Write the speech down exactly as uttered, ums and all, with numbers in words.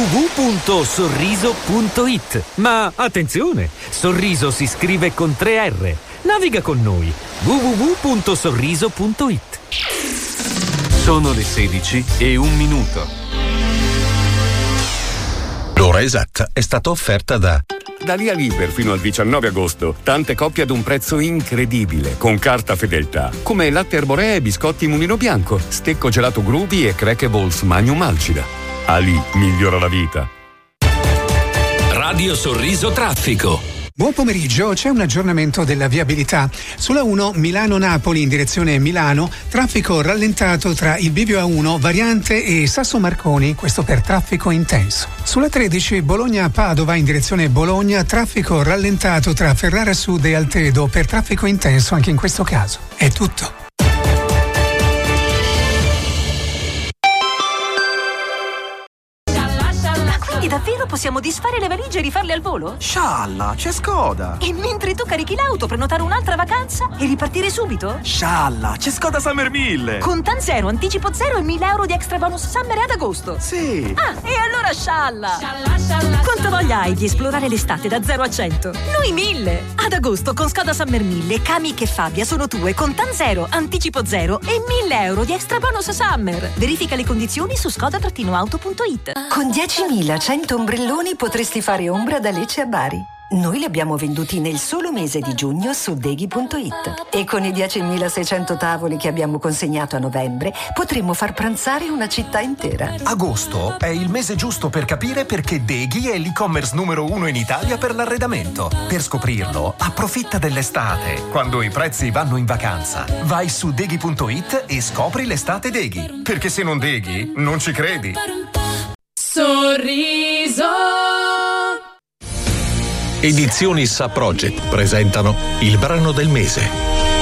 w punto sorriso punto it. Ma attenzione, Sorriso si scrive con tre R. Naviga con noi. w w w punto sorriso punto it. Sono le sedici e un minuto. L'ora esatta è stata offerta da Da Via Liber fino al diciannove agosto, tante coppie ad un prezzo incredibile, con carta fedeltà, come latte Arborea e biscotti Mulino Bianco, stecco gelato Gruvi e Cracables Magnum Alcida. Ali migliora la vita. Radio Sorriso Traffico. Buon pomeriggio, c'è un aggiornamento della viabilità. Sulla uno Milano-Napoli in direzione Milano, traffico rallentato tra il bivio A uno, variante e Sasso Marconi, questo per traffico intenso. Sulla tredici Bologna-Padova in direzione Bologna, traffico rallentato tra Ferrara Sud e Altedo per traffico intenso anche in questo caso. È tutto. Davvero possiamo disfare le valigie e rifarle al volo? Scialla, c'è Skoda! E mentre tu carichi l'auto, prenotare un'altra vacanza e ripartire subito? Scialla, c'è Skoda Summer mille! Con Tan Zero, anticipo zero e mille euro di extra bonus Summer ad agosto. Sì! Ah, e allora scialla! Scialla, scialla! Quanto voglia hai di esplorare l'estate da zero a cento? Noi mille! Ad agosto con Skoda Summer mille, Kami e Fabia sono tue con Tan Zero, anticipo zero e mille euro di extra bonus Summer. Verifica le condizioni su skoda auto punto it. Con diecimilacento ombrelloni potresti fare ombra da Lecce a Bari. Noi li abbiamo venduti nel solo mese di giugno su deghi punto it e con i diecimilaseicento tavoli che abbiamo consegnato a novembre potremmo far pranzare una città intera. Agosto è il mese giusto per capire perché Deghi è l'e-commerce numero uno in Italia per l'arredamento. Per scoprirlo, approfitta dell'estate, quando i prezzi vanno in vacanza. Vai su deghi punto it e scopri l'estate Deghi, perché se non Deghi, non ci credi. Sorriso. Edizioni Sa Project presentano il brano del mese.